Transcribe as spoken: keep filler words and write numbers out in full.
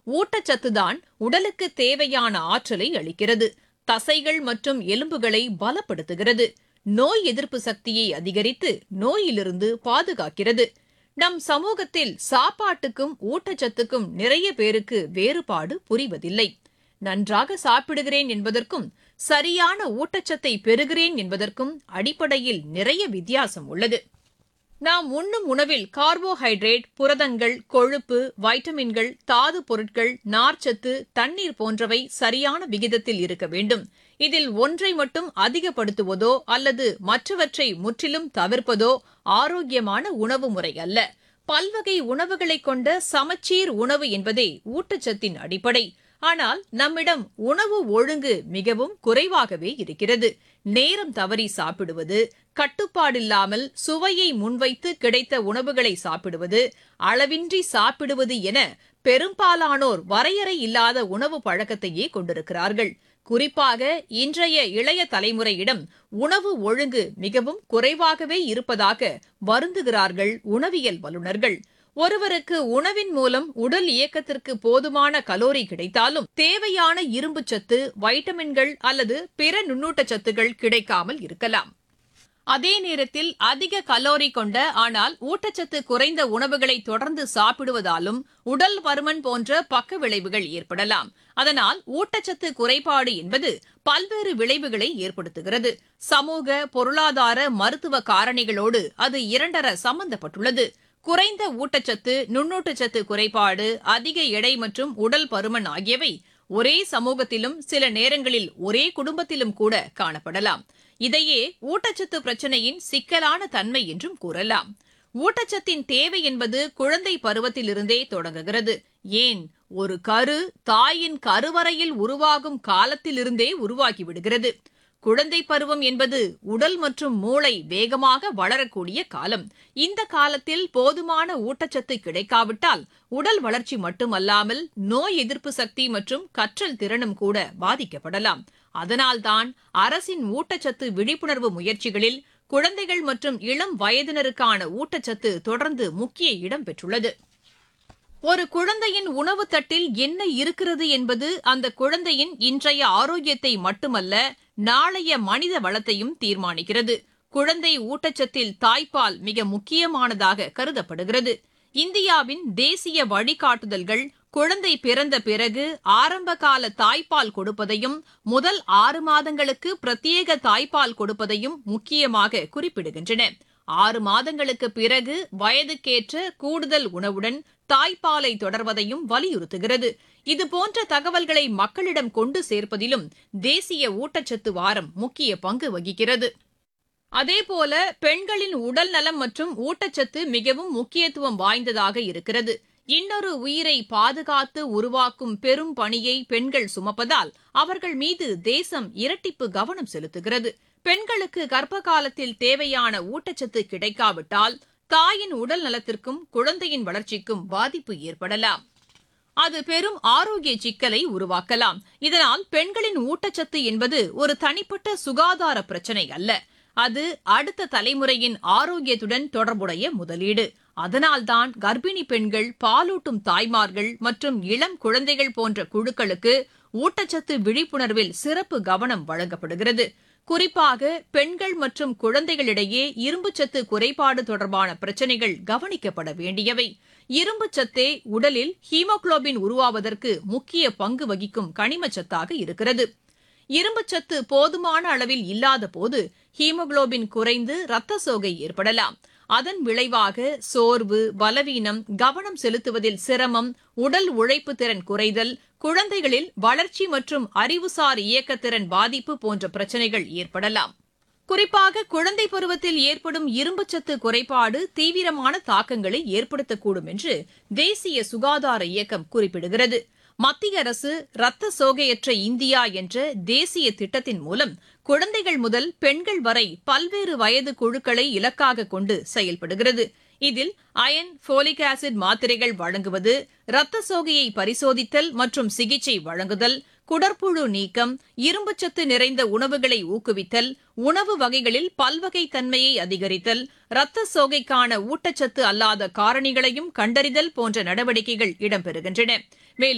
ஊட்டச்சத்துதான் உடலுக்கு தேவையான ஆற்றலை அளிக்கிறது, தசைகள் மற்றும் எலும்புகளை பலப்படுத்துகிறது, நோய் எதிர்ப்பு சக்தியை அதிகரித்து நோயிலிருந்து பாதுகாக்கிறது. நம் சமூகத்தில் சாப்பாட்டுக்கும் ஊட்டச்சத்துக்கும் நிறைய பேருக்கு வேறுபாடு புரிவதில்லை. நன்றாக சாப்பிடுகிறேன் என்பதற்கும் சரியான ஊட்டச்சத்தை பெறுகிறேன் என்பதற்கும் அடிப்படையில் நிறைய வித்தியாசம் உள்ளது. நாம் உண்ணும் உணவில் கார்போஹைட்ரேட், புரதங்கள், கொழுப்பு, வைட்டமின்கள், தாது பொருட்கள், நார்ச்சத்து, தண்ணீர் போன்றவை சரியான விகிதத்தில் இருக்க வேண்டும். இதில் ஒன்றை மட்டும் அதிகப்படுத்துவதோ அல்லது மற்றவற்றை முற்றிலும் தவிர்ப்பதோ ஆரோக்கியமான உணவு முறை அல்ல. பல்வகை உணவுகளை கொண்ட சமச்சீர் உணவு என்பதே ஊட்டச்சத்தின் அடிப்படை. ஆனால் நம்மிடம் உணவு ஒழுங்கு மிகவும் குறைவாகவே இருக்கிறது. நேரம் தவறி சாப்பிடுவது, கட்டுப்பாடில்லாமல் சுவையை முன்வைத்து கிடைத்த உணவுகளை சாப்பிடுவது, அளவின்றி சாப்பிடுவது என பெரும்பாலானோர் வரையறை இல்லாத உணவு பழக்கத்தையே கொண்டிருக்கிறார்கள். குறிப்பாக இன்றைய இளைய தலைமுறையிடம் உணவு ஒழுங்கு மிகவும் குறைவாகவே இருப்பதாக வருந்துகிறார்கள் உணவியல் வல்லுநர்கள். ஒருவருக்கு உணவின் மூலம் உடல் இயக்கத்திற்கு போதுமான கலோரி கிடைத்தாலும் தேவையான இரும்புச்சத்து, வைட்டமின்கள் அல்லது பிற நுண்ணூட்டச்சத்துகள் கிடைக்காமல் இருக்கலாம். அதே நேரத்தில் அதிக கலோரி கொண்ட ஆனால் ஊட்டச்சத்து குறைந்த உணவுகளை தொடர்ந்து சாப்பிடுவதாலும் உடல் பருமன் போன்ற பக்க விளைவுகள் ஏற்படலாம். அதனால் ஊட்டச்சத்து குறைபாடு என்பது பல்வேறு விளைவுகளை ஏற்படுத்துகிறது. சமூக, பொருளாதார, மருத்துவ காரணிகளோடு அது இரண்டர சம்பந்தப்பட்டுள்ளது. குறைந்த ஊட்டச்சத்து, நுண்ணூட்டச்சத்து குறைபாடு, அதிக எடை மற்றும் உடல் பருமன் ஆகியவை ஒரே சமூகத்திலும் சில நேரங்களில் ஒரே குடும்பத்திலும் கூட காணப்படலாம். இதையே ஊட்டச்சத்து பிரச்சினையின் சிக்கலான தன்மை என்றும் கூறலாம். ஊட்டச்சத்தின் தேவை என்பது குழந்தை பருவத்திலிருந்தே தொடங்குகிறது. ஏன், ஒரு கரு தாயின் கருவறையில் உருவாகும் காலத்திலிருந்தே உருவாகிவிடுகிறது. குழந்தை பருவம் என்பது உடல் மற்றும் மூளை வேகமாக வளரக்கூடிய காலம். இந்த காலத்தில் போதுமான ஊட்டச்சத்து கிடைக்காவிட்டால் உடல் வளர்ச்சி மட்டுமல்லாமல் நோய் எதிர்ப்பு சக்தி மற்றும் கற்றல் திறனும் கூட பாதிக்கப்படலாம். அதனால்தான் அரசின் ஊட்டச்சத்து விழிப்புணர்வு முயற்சிகளில் குழந்தைகள் மற்றும் இளம் வயதினருக்கான ஊட்டச்சத்து தொடர்ந்து முக்கிய இடம் பெற்றுள்ளது. ஒரு குழந்தையின் உணவு தட்டில் என்ன இருக்கிறது என்பது அந்த குழந்தையின் இன்றைய ஆரோக்கியத்தை மட்டுமல்ல, நாளைய மனித வளத்தையும் தீர்மானிக்கிறது. குழந்தை ஊட்டச்சத்தில் தாய்ப்பால் மிக முக்கியமானதாக கருதப்படுகிறது. இந்தியாவின் தேசிய வழிகாட்டுதல்கள் குழந்தை பிறந்த பிறகு ஆரம்பகால தாய்ப்பால் கொடுப்பதையும் முதல் ஆறு மாதங்களுக்கு பிரத்யேக தாய்ப்பால் கொடுப்பதையும் முக்கியமாக குறிப்பிடுகின்றன. ஆறு மாதங்களுக்கு பிறகு வயதுக்கேற்ற கூடுதல் உணவுடன் தாய்ப்பாலை தொடர்வதையும் வலியுறுத்துகிறது. இதுபோன்ற தகவல்களை மக்களிடம் கொண்டு சேர்ப்பதிலும் தேசிய ஊட்டச்சத்து வாரம் முக்கிய பங்கு வகிக்கிறது. அதேபோல பெண்களின் உடல் நலம் மற்றும் ஊட்டச்சத்து மிகவும் முக்கியத்துவம் வாய்ந்ததாக இருக்கிறது. இன்னொரு உயிரை பாதுகாத்து உருவாக்கும் பெரும் பணியை பெண்கள் சுமப்பதால் அவர்கள் மீது தேசம் இரட்டிப்பு கவனம் செலுத்துகிறது. பெண்களுக்கு கர்ப்ப காலத்தில் தேவையான ஊட்டச்சத்து கிடைக்காவிட்டால் தாயின் உடல் நலத்திற்கும் குழந்தையின் வளர்ச்சிக்கும் பாதிப்பு ஏற்படலாம். அது பெரும் ஆரோக்கிய சிக்கலை உருவாக்கலாம். இதனால் பெண்களின் ஊட்டச்சத்து என்பது ஒரு தனிப்பட்ட சுகாதார பிரச்சினை அல்ல, அது அடுத்த தலைமுறையின் ஆரோக்கியத்துடன் தொடர்புடைய முதலீடு. அதனால்தான் கர்ப்பிணி பெண்கள், பாலூட்டும் தாய்மார்கள் மற்றும் இளம் குழந்தைகள் போன்ற குழுக்களுக்கு ஊட்டச்சத்து விழிப்புணர்வில் சிறப்பு கவனம் வழங்கப்படுகிறது. குறிப்பாக பெண்கள் மற்றும் குழந்தைகளிடையே இரும்புச்சத்து குறைபாடு தொடர்பான பிரச்சினைகள் கவனிக்கப்பட வேண்டியவை. இரும்புச்சத்தே உடலில் ஹீமோகுளோபின் உருவாவதற்கு முக்கிய பங்கு வகிக்கும் கனிமச்சத்தாக இருக்கிறது. இரும்புச்சத்து போதுமான அளவில் இல்லாத போது ஹீமோகுளோபின் குறைந்து இரத்த சோகை ஏற்படலாம். அதன் விளைவாக சோர்வு, பலவீனம், கவனம் செலுத்துவதில் சிரமம், உடல் உழைப்பு திறன் குறைதல், குழந்தைகளில் வளர்ச்சி மற்றும் அறிவுசார் இயக்கத்திறன் பாதிப்பு போன்ற பிரச்சினைகள் ஏற்படலாம். குறிப்பாக குழந்தை பருவத்தில் ஏற்படும் இரும்புச்சத்து குறைபாடு தீவிரமான தாக்கங்களை ஏற்படுத்தக்கூடும் என்று தேசிய சுகாதார இயக்கம் குறிப்பிடுகிறது. மத்திய அரசு இரத்த சோகையற்ற இந்தியா என்ற தேசிய திட்டத்தின் மூலம் குழந்தைகள் முதல் பெண்கள் வரை பல்வேறு வயது குழுக்களை இலக்காக கொண்டு செயல்படுகிறது. இதில் அயன், போலிக் ஆசிட் மாத்திரைகள் வழங்குவது, இரத்த சோகையை பரிசோதித்தல் மற்றும் சிகிச்சை வழங்குதல், குடற்புழு நீக்கம், இரும்புச்சத்து நிறைந்த உணவுகளை ஊக்குவித்தல், உணவு வகைகளில் பல்வகை தன்மையை அதிகரித்தல், இரத்த சோகைக்கான ஊட்டச்சத்து அல்லாத காரணிகளையும் கண்டறிதல் போன்ற நடவடிக்கைகள் இடம்பெறுகின்றன. மேலும்